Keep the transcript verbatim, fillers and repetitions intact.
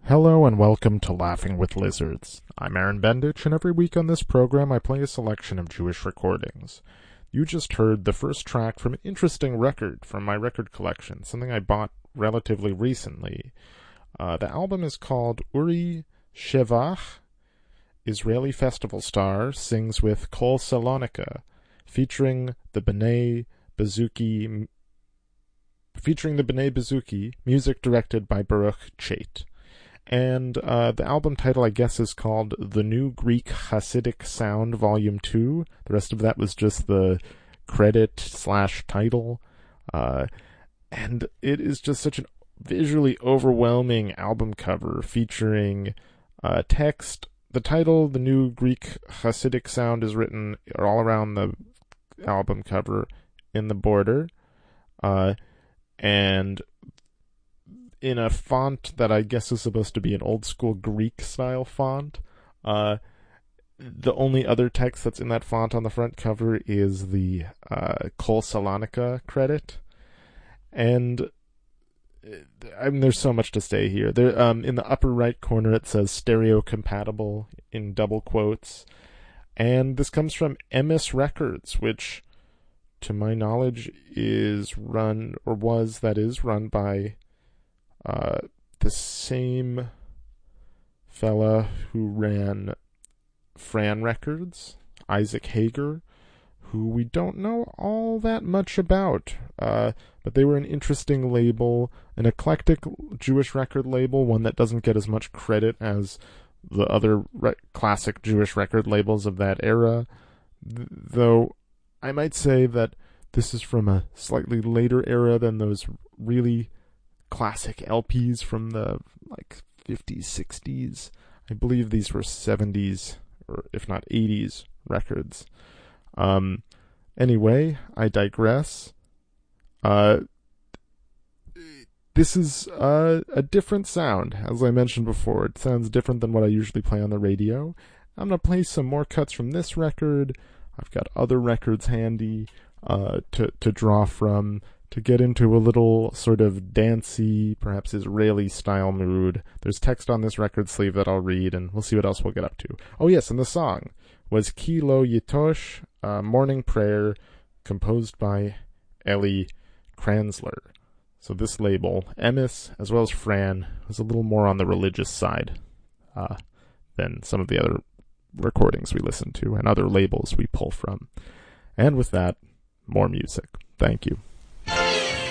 Hello and welcome to Laughing with Lizards. I'm Aaron Bendich, and every week on this program I play a selection of Jewish recordings. You just heard the first track from an interesting record from my record collection, something I bought relatively recently. Uh, the album is called Uri Shevach. Israeli festival star sings with Kol Salonika, featuring the B'nai Bezuki, featuring the B'nai Bezuki, music directed by Baruch Chait. And uh, the album title, I guess, is called The New Greek Hasidic Sound Volume two. The rest of that was just the credit slash title. Uh, and it is just such a visually overwhelming album cover featuring uh, text. The title, The New Greek Hasidic Sound, is written all around the album cover in the border. Uh, and... in a font that I guess is supposed to be an old-school Greek-style font. Uh, the only other text that's in that font on the front cover is the uh, Kol Salonika credit. And, I mean, there's so much to say here. There, um, in the upper right corner it says stereo-compatible in double quotes. And this comes from Emis Records, which, to my knowledge, is run, or was, that is, run by... Uh, the same fella who ran Fran Records, Isaac Hager, who we don't know all that much about, uh, but they were an interesting label, an eclectic Jewish record label, one that doesn't get as much credit as the other re- classic Jewish record labels of that era, Th- though I might say that this is from a slightly later era than those really classic L Ps from the like fifties, sixties. I believe these were seventies or if not eighties records. Um anyway, I digress. Uh this is uh, a different sound, as I mentioned before. It sounds different than what I usually play on the radio. I'm gonna play some more cuts from this record. I've got other records handy uh to to draw from, to get into a little sort of dancey, perhaps Israeli-style mood. There's text on this record sleeve that I'll read, and we'll see what else we'll get up to. Oh yes, and the song was Ki Lo Yitosh, uh, Morning Prayer, composed by Eli Kranzler. So this label, Emis, as well as Fran, was a little more on the religious side uh, than some of the other recordings we listen to and other labels we pull from. And with that, more music. Thank you.